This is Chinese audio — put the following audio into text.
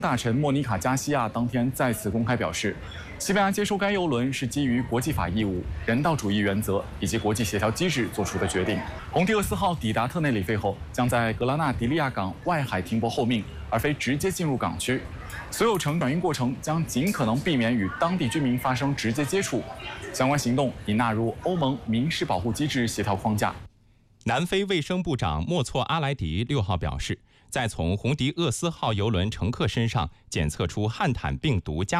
大臣莫妮卡·加西亚当天再次公开表示，西班牙接收该邮轮是基于国际法义务、人道主义原则以及国际协调机制做出的决定。红迪厄斯号抵达特内里费后，将在格拉纳迪利亚港外海停泊候命，而非直接进入港区。所有乘转运过程将尽可能避免与当地居民发生直接接触。相关行动已纳入欧盟民事保护机制协调框架。 南非卫生部长莫措阿莱迪6号表示，在从红迪厄斯号邮轮乘客身上检测出汉坦病毒